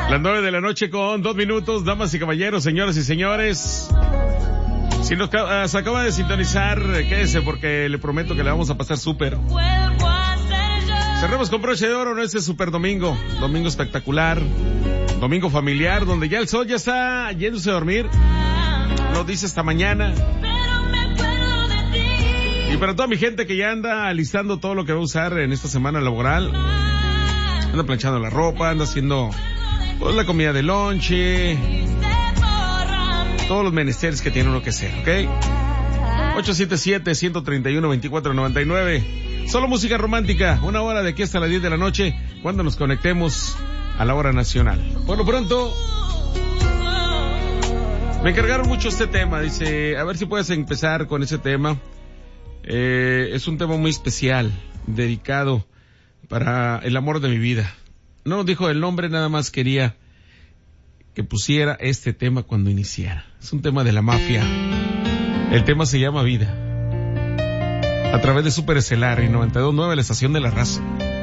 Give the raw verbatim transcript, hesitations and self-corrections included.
Las nueve de la noche con dos minutos, damas y caballeros, señoras y señores. Si nos uh, se acaba de sintonizar, quédese porque le prometo que le vamos a pasar súper. Cerremos con broche de oro, ¿no? Este super domingo, domingo espectacular, domingo familiar, donde ya el sol ya está yéndose a dormir. Nos dice hasta mañana. Y para toda mi gente que ya anda alistando todo lo que va a usar en esta semana laboral, anda planchando la ropa, anda haciendo pues, la comida de lonche, todos los menesteres que tiene uno que hacer, ¿ok? ocho siete siete, uno tres uno, dos cuatro nueve nueve. Solo música romántica, una hora de aquí hasta las diez de la noche, cuando nos conectemos a la hora nacional. Por lo pronto, me encargaron mucho este tema, dice, a ver si puedes empezar con ese tema. Eh, es un tema muy especial, dedicado para el amor de mi vida. No nos dijo el nombre, nada más quería que pusiera este tema cuando iniciara. Es un tema de la mafia. El tema se llama Vida. A través de Super Estelar y noventa y dos punto nueve, la estación de la raza.